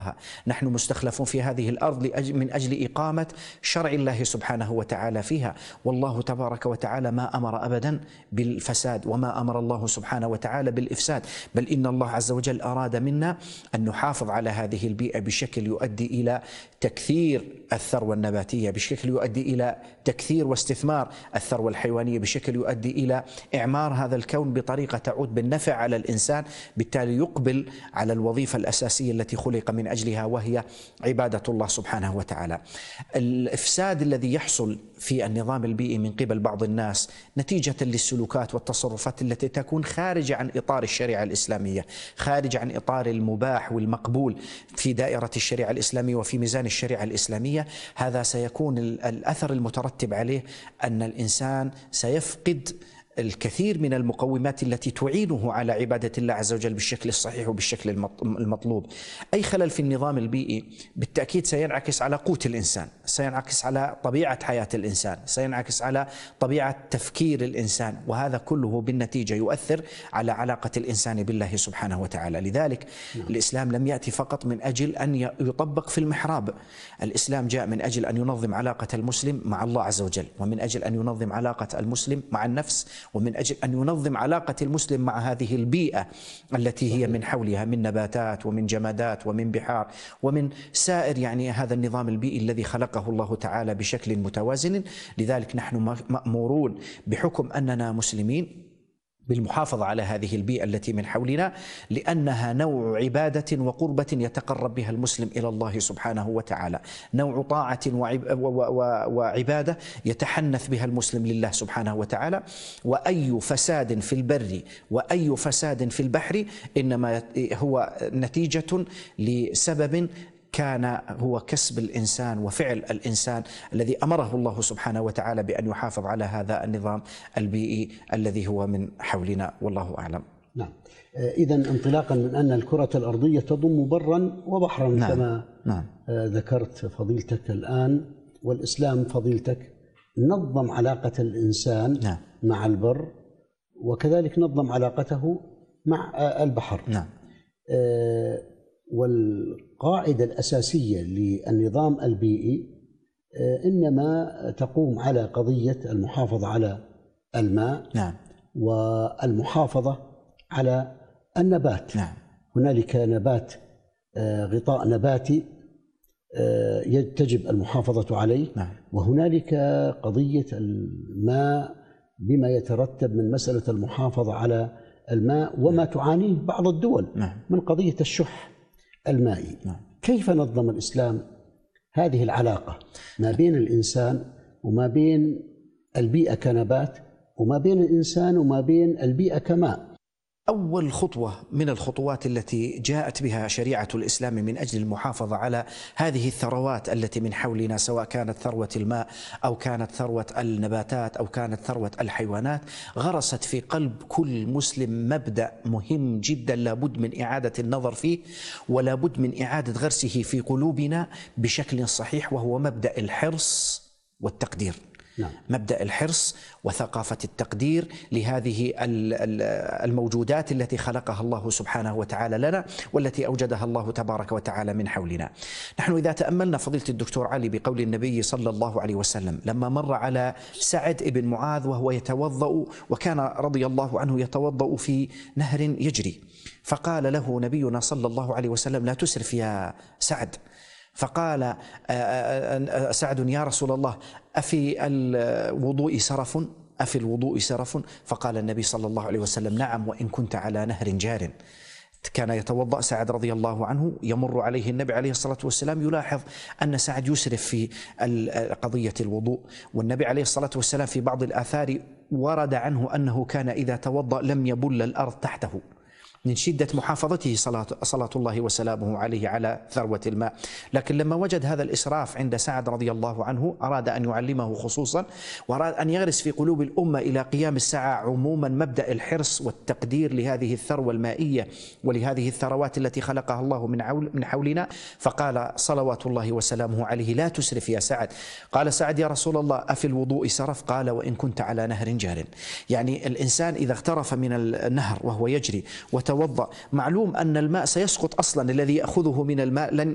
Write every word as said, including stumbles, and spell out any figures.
نحن مستخلفون في هذه الأرض من أجل إقامة شرع الله سبحانه وتعالى فيها، والله تبارك وتعالى ما أمر أبدا بالفساد، وما أمر الله سبحانه وتعالى بالإفساد، بل إن الله عز وجل أراد منا أن نحافظ على هذه البيئة بشكل يؤدي إلى تكثير الثروة النباتية، بشكل يؤدي إلى تكثير واستثمار الثروة الحيوانية، بشكل يؤدي إلى إعمار هذا الكون بطريقة تعود بالنفع على الإنسان، بالتالي يقبل على الوظيفة الأساسية التي خلق من أجلها، وهي عبادة الله سبحانه وتعالى. الإفساد الذي يحصل في النظام البيئي من قبل بعض الناس نتيجة للسلوكات والتصرفات التي تكون خارجة عن إطار الشريعة الإسلامية، خارج عن إطار المباح والمقبول في دائرة الشريعة الإسلامية وفي ميزان الشريعة الإسلامية، هذا سيكون الأثر المترتب عليه أن الإنسان سيفقد الكثير من المقومات التي تعينه على عبادة الله عز وجل بالشكل الصحيح وبالشكل المطلوب. أي خلل في النظام البيئي بالتأكيد سينعكس على قوت الإنسان، سينعكس على طبيعة حياة الإنسان، سينعكس على طبيعة تفكير الإنسان، وهذا كله بالنتيجة يؤثر على علاقة الإنسان بالله سبحانه وتعالى. لذلك الإسلام لم يأتي فقط من أجل أن يطبق في المحراب، الإسلام جاء من أجل أن ينظم علاقة المسلم مع الله عز وجل، ومن أجل أن ينظم علاقة المسلم مع النفس، ومن أجل أن ينظم علاقة المسلم مع هذه البيئة التي هي من حولها من نباتات ومن جمادات ومن بحار ومن سائر يعني هذا النظام البيئي الذي خلقه الله تعالى بشكل متوازن. لذلك نحن مأمورون بحكم أننا مسلمين بالمحافظة على هذه البيئة التي من حولنا، لأنها نوع عبادة وقربة يتقرب بها المسلم إلى الله سبحانه وتعالى، نوع طاعة وعبادة يتحنث بها المسلم لله سبحانه وتعالى. وأي فساد في البر وأي فساد في البحر إنما هو نتيجة لسبب كان هو كسب الإنسان وفعل الإنسان الذي أمره الله سبحانه وتعالى بأن يحافظ على هذا النظام البيئي الذي هو من حولنا، والله أعلم. نعم، إذن انطلاقا من أن الكرة الأرضية تضم برا وبحرا، نعم. كما نعم. ذكرت فضيلتك الآن، والإسلام فضيلتك نظم علاقة الإنسان نعم. مع البر، وكذلك نظم علاقته مع البحر. نعم. أه والقاعدة الأساسية للنظام البيئي إنما تقوم على قضية المحافظة على الماء نعم. والمحافظة على النبات. نعم. هنالك نبات غطاء نباتي تجب المحافظة عليه، نعم. وهنالك قضية الماء بما يترتب من مسألة المحافظة على الماء وما تعانيه بعض الدول نعم. من قضية الشح المائي. نعم. كيف نظم الإسلام هذه العلاقة ما بين الإنسان وما بين البيئة كنبات، وما بين الإنسان وما بين البيئة كماء؟ أول خطوة من الخطوات التي جاءت بها شريعة الإسلام من أجل المحافظة على هذه الثروات التي من حولنا، سواء كانت ثروة الماء أو كانت ثروة النباتات أو كانت ثروة الحيوانات، غرست في قلب كل مسلم مبدأ مهم جدا لابد من إعادة النظر فيه، ولابد من إعادة غرسه في قلوبنا بشكل صحيح، وهو مبدأ الحرص والتقدير. نعم. مبدأ الحرص وثقافة التقدير لهذه الموجودات التي خلقها الله سبحانه وتعالى لنا، والتي أوجدها الله تبارك وتعالى من حولنا. نحن إذا تأملنا فضيلة الدكتور علي بقول النبي صلى الله عليه وسلم لما مر على سعد بن معاذ وهو يتوضأ، وكان رضي الله عنه يتوضأ في نهر يجري، فقال له نبينا صلى الله عليه وسلم: لا تسرف يا سعد. فقال سعد: يا رسول الله، أفي الوضوء سرف؟ أفي الوضوء سرف؟ فقال النبي صلى الله عليه وسلم: نعم، وإن كنت على نهر جار. كان يتوضأ سعد رضي الله عنه، يمر عليه النبي عليه الصلاة والسلام يلاحظ أن سعد يسرف في قضية الوضوء، والنبي عليه الصلاة والسلام في بعض الآثار ورد عنه أنه كان إذا توضأ لم يبل الأرض تحته من شدة محافظته صلاة, صلاة الله وسلامه عليه على ثروة الماء. لكن لما وجد هذا الإسراف عند سعد رضي الله عنه أراد أن يعلمه خصوصا، وأراد أن يغرس في قلوب الأمة إلى قيام الساعة عموما مبدأ الحرص والتقدير لهذه الثروة المائية ولهذه الثروات التي خلقها الله من حولنا. فقال صلوات الله وسلامه عليه: لا تسرف يا سعد. قال سعد: يا رسول الله، أفي الوضوء سرف؟ قال: وإن كنت على نهر جار. يعني الإنسان إذا اغترف من النهر وهو يجري وتوضأ، معلوم أن الماء سيسقط أصلا، الذي يأخذه من الماء لن